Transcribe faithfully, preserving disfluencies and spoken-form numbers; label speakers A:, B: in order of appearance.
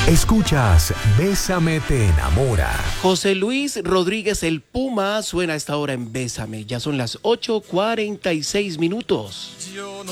A: Escuchas Bésame te enamora.
B: José Luis Rodríguez el Puma suena a esta hora en Bésame. Ya son las ocho cuarenta y seis minutos.
C: Yo no